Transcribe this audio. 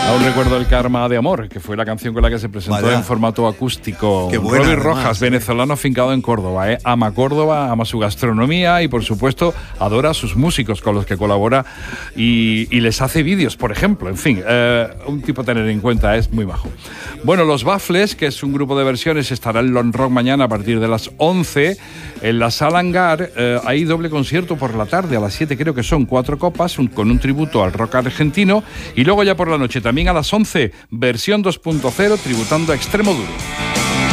Aún recuerdo el Karma de Amor, que fue la canción con la que se presentó en formato acústico. Qué buena, Robbie Rojas, venezolano afincado en Córdoba. Ama Córdoba, ama su gastronomía y, por supuesto, adora a sus músicos con los que colabora y les hace vídeos, por ejemplo. En fin, un tipo a tener en cuenta, es muy majo. Bueno, Los Baffles, que es un grupo de versiones, estará en Lon Rock mañana a partir de las 11 en la Sala Hangar. Hay doble concierto por la tarde, a las 7 creo que son 4 copas, con un tributo al rock argentino, y luego ya por la noche también a las 11, versión 2.0, tributando a Extremoduro.